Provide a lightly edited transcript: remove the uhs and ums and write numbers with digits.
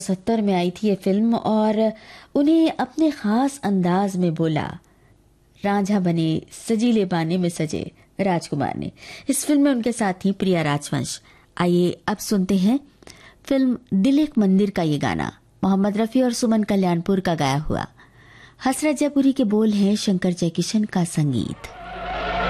70 में आई थी ये फिल्म और उन्हें अपने खास अंदाज में बोला। रांझा बने सजीले बाने में सजे राजकुमार ने। इस फिल्म में उनके साथ थी प्रिया राजवंश। आइए अब सुनते हैं फिल्म दिल एक मंदिर का ये गाना, मोहम्मद रफी और सुमन कल्याणपुर का गाया हुआ। हसरत जयपुरी के बोल हैं, शंकर जयकिशन का संगीत।